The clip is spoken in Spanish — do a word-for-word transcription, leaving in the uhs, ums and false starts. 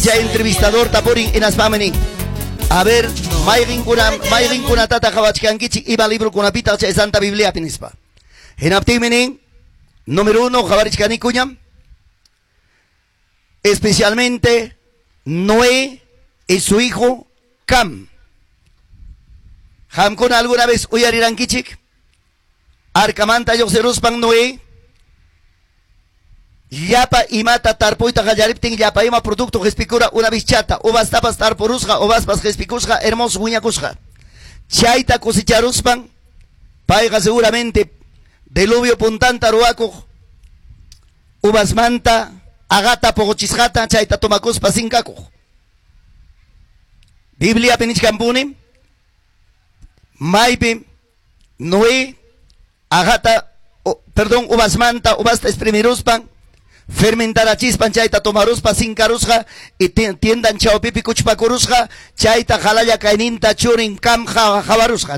chay entrevistador tapurin inaspameni. A ver, mayrin kuna mayrin kuna tata jabachkankichi iba libro kuna pita chay Santa Biblia pinispa. Hinaptimeni número uno jabarichkani kuñam. Especialmente Noé y su hijo Cam. Ham kuna alguna vez uyarirankichik. Arcamanta yoxeruspan Noé. Yapa imata tarpoita gallariptin yapa ima producto gespicura una bichata. Ubas tapas tarporusja, ubas pas gespikusja, hermoso guñakusja. Chaita cosecharuspan. Paiga seguramente deluvio puntanta ruaco. Ubas manta, agata pogochisjata, chaita tomacuspa sincaco. Biblia penichcampuni. Maipi, Noé, agata, oh, perdón, ubas manta, ubas esprimiruspan. Fermentar a chispan chaita tomaruspa sin carusja y tiendan chao pipi kuchpa kurusja chaita jalaya kaininta churin kam jabarusja.